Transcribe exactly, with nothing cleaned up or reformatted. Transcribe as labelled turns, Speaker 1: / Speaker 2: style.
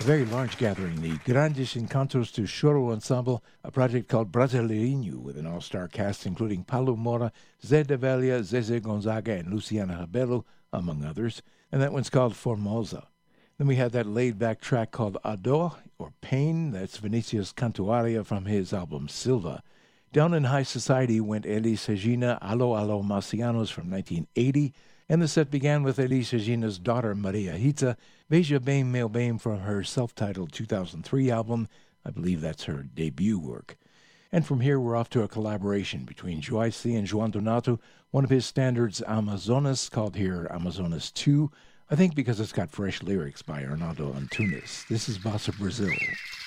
Speaker 1: A very large gathering, the Grandes Encontros do Choro Ensemble, a project called Brasileirinho with an all-star cast including Paulo Moura, Zé da Velha, Zezé Gonzaga, and Luciana Rebelo, among others. And that one's called Formosa. Then we had that laid-back track called Ador, or Pain. That's Vinicius Cantuaria from his album Silva. Down in High Society went Elis Regina, Allo Allo Marcianos from nineteen eighty. And the set began with Elis Regina's daughter, Maria Rita, Veja Bem Meu Bem from her self-titled two thousand three album. I believe that's her debut work. And from here, we're off to a collaboration between Joyce and João Donato, one of his standards, Amazonas, called here Amazonas two, I think because it's got fresh lyrics by Arnaldo Antunes. This is Bossa Brazil.